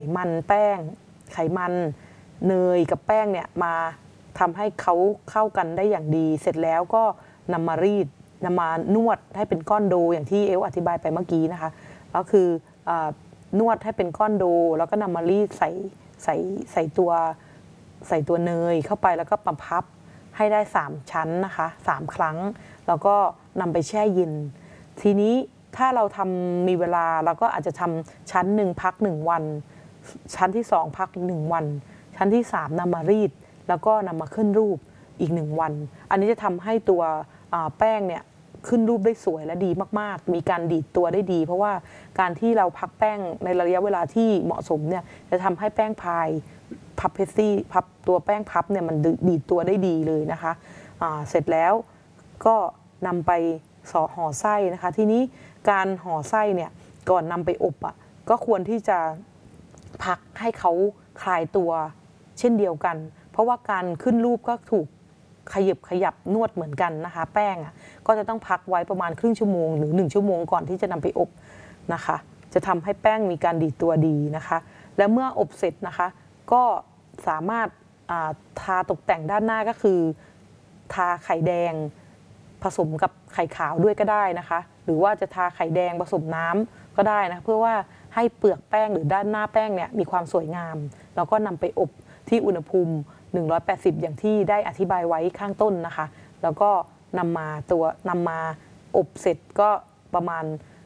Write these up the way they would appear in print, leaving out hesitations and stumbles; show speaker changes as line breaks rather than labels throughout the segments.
มันแป้งไขมันเนยกับแป้งเนี่ยมาทำให้เขาเข้ากันได้อย่างดีเสร็จแล้วก็นำมารีดนำมานวดให้เป็นก้อนโดอย่างที่เอลอธิบายไปเมื่อกี้นะคะก็คือนวดให้เป็นก้อนโดแล้วก็นำมารีดใส่ตัวเนยเข้าไปแล้วก็ปั๊มพับให้ได้3ชั้นนะคะ3ครั้งแล้วก็นำไปแช่เย็นทีนี้ถ้าเรามีเวลาเราก็อาจจะทำชั้นหนึ่งพัก1วันชั้นที่2พักอีก1วันชั้นที่3นำมารีดแล้วก็นำมาขึ้นรูปอีก1วันอันนี้จะทำให้ตัวแป้งเนี่ยขึ้นรูปได้สวยและดีมากๆมีการดีดตัวได้ดีเพราะว่าการที่เราพักแป้งในระยะเวลาที่เหมาะสมเนี่ยจะทำให้แป้งพายพับเพสซี่พับตัวแป้งพับเนี่ยมันดีดตัวได้ดีเลยนะคะเสร็จแล้วก็นำไปห่อไส้นะคะทีนี้การห่อไส้เนี่ยก่อนนำไปอบก็ควรที่จะพักให้เขาคลายตัวเช่นเดียวกันเพราะว่าการขึ้นรูปก็ถูกขยับนวดเหมือนกันนะคะแป้งก็จะต้องพักไว้ประมาณครึ่งชั่วโมงหรือ1ชั่วโมงก่อนที่จะนำไปอบนะคะจะทำให้แป้งมีการดีดตัวดีนะคะและเมื่ออบเสร็จนะคะก็สามารถทาตกแต่งด้านหน้าก็คือทาไข่แดงผสมกับไข่ขาวด้วยก็ได้นะคะหรือว่าจะทาไข่แดงผสมน้ำก็ได้นะเพื่อว่าให้เปลือกแป้งหรือด้านหน้าแป้งเนี่ยมีความสวยงามแล้วก็นำไปอบที่อุณหภูมิ180อย่างที่ได้อธิบายไว้ข้างต้นนะคะแล้วก็นำมาอบเสร็จก็ประมาณ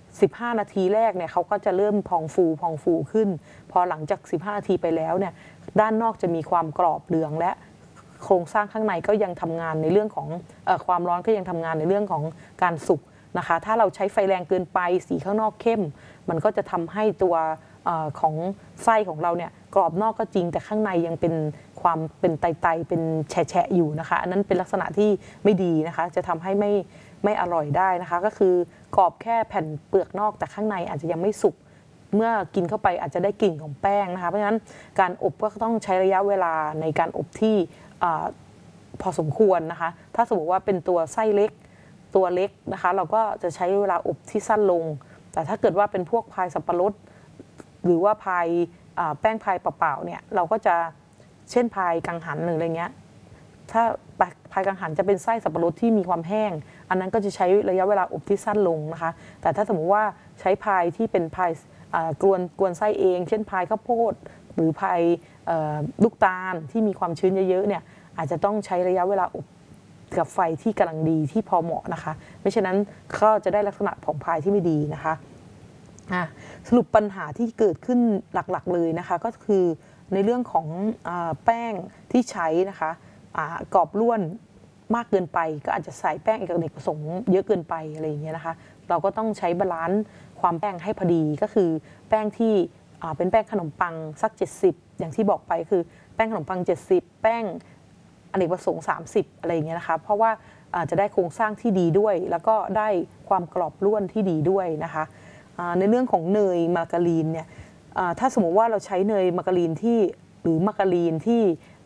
15นาทีแรกเนี่ยเขาก็จะเริ่มพองฟูขึ้นพอหลังจาก15นาทีไปแล้วเนี่ยด้านนอกจะมีความกรอบเหลืองและโครงสร้างข้างในก็ยังทำงานในเรื่องของความร้อนก็ยังทำงานในเรื่องของการสุกนะคะถ้าเราใช้ไฟแรงเกินไปสีข้างนอกเข้มมันก็จะทำให้ตัวของไส้ของเราเนี่ยกรอบนอกก็จริงแต่ข้างในยังเป็นความเป็นไตเป็นแฉะอยู่นะคะอันนั้นเป็นลักษณะที่ไม่ดีนะคะจะทำให้ไม่อร่อยได้นะคะก็คือกรอบแค่แผ่นเปลือกนอกแต่ข้างในอาจจะยังไม่สุกเมื่อกินเข้าไปอาจจะได้กลิ่นของแป้งนะคะเพราะฉะนั้นการอบก็ต้องใช้ระยะเวลาในการอบที่พอสมควรนะคะถ้าสมมติว่าเป็นตัวไส้เล็กตัวเล็กนะคะเราก็จะใช้เวลาอบที่สั้นลงแต่ถ้าเกิดว่าเป็นพวกพายสับปะรดหรือว่าพายแป้งพายเปล่าๆเนี่ยเราก็จะเช่นพายกังหันหรืออะไรเงี้ยถ้าพายกังหันจะเป็นไส้สับปะรดที่มีความแห้งอันนั้นก็จะใช้ระยะเวลาอบที่สั้นลงนะคะแต่ถ้าสมมติว่าใช้พายที่เป็นพายกวนไส้เองเช่นพายข้าวโพดหรือพายลูกตาลที่มีความชื้นเยอะๆเนี่ยอาจจะต้องใช้ระยะเวลาอบกับไฟที่กำลังดีที่พอเหมาะนะคะไม่เช่นนั้นก็จะได้ลักษณะของพายที่ไม่ดีนะคะสรุปปัญหาที่เกิดขึ้นหลักๆเลยนะคะก็คือในเรื่องของแป้งที่ใช้นะคะกรอบล้วนมากเกินไปก็อาจจะใส่แป้งเอกประสงค์เยอะเกินไปอะไรอย่างเงี้ยนะคะเราก็ต้องใช้บาลานซ์ความแป้งให้พอดีก็คือแป้งที่เป็นแป้งขนมปังสัก70อย่างที่บอกไปคือแป้งขนมปัง70แป้งอเนกประสงค์30อะไรอย่างเงี้ยนะคะเพราะว่าจะได้โครงสร้างที่ดีด้วยแล้วก็ได้ความกรอบล้วนที่ดีด้วยนะคะในเรื่องของเนยมาการีนเนี่ยถ้าสมมติว่าเราใช้เนยมาการีนที่หรือมาการีนที่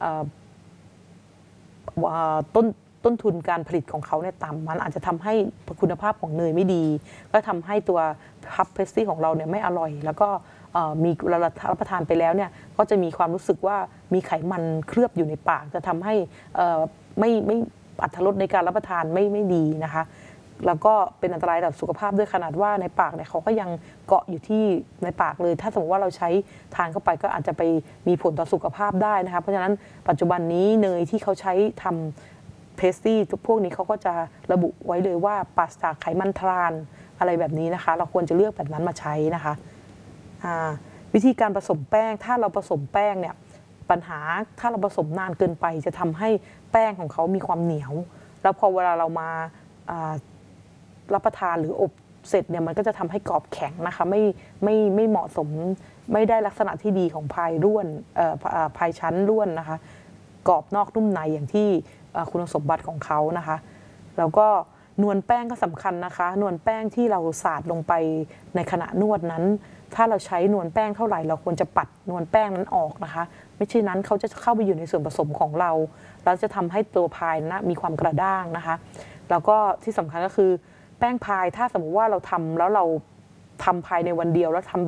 ต้นทุนการผลิตของเขาเนี่ยต่ำมันอาจจะทำให้คุณภาพของเนยไม่ดีก็ทำให้ตัวพับเพสตรีของเราเนี่ยไม่อร่อยแล้วก็มีเวลารับประทานไปแล้วเนี่ยก็จะมีความรู้สึกว่ามีไขมันเคลือบอยู่ในปากจะทำให้ไม่อรรถรสในการรับประทานไม่ดีนะคะแล้วก็เป็นอันตรายต่อสุขภาพด้วยขนาดว่าในปากเนี่ยเขาก็ยังเกาะอยู่ที่ในปากเลยถ้าสมมติว่าเราใช้ทานเข้าไปก็อาจจะไปมีผลต่อสุขภาพได้นะคะเพราะฉะนั้นปัจจุบันนี้เนยที่เขาใช้ทำเพสตรีพวกนี้เขาก็จะระบุไว้เลยว่าปราศจากไขมันทรานอะไรแบบนี้นะคะเราควรจะเลือกแบบนั้นมาใช้นะคะวิธีการผสมแป้งถ้าเราผสมแป้งเนี่ยปัญหาถ้าเราผสมนานเกินไปจะทำให้แป้งของเขามีความเหนียวแล้วพอเวลาเรามารับประทานหรืออบเสร็จเนี่ยมันก็จะทำให้กรอบแข็งนะคะไม่เหมาะสมไม่ได้ลักษณะที่ดีของพายร่วนพายชั้นร่วนนะคะกรอบนอกนุ่มในอย่างที่คุณสมบัติของเขานะคะแล้วก็นวลแป้งก็สำคัญนะคะนวลแป้งที่เราสาดลงไปในขณะนวดนั้นถ้าเราใช้นวลแป้งเท่าไหร่เราควรจะปัดนวลแป้งนั้นออกนะคะไม่เช่นนั้นเขาจะเข้าไปอยู่ในส่วนผสมของเราแล้วจะทำให้ตัวพายนะมีความกระด้างนะคะแล้วก็ที่สำคัญก็คือแป้งพายถ้าสมมติว่าเราทำแล้วเราทำภายในวันเดียวแล้วทำ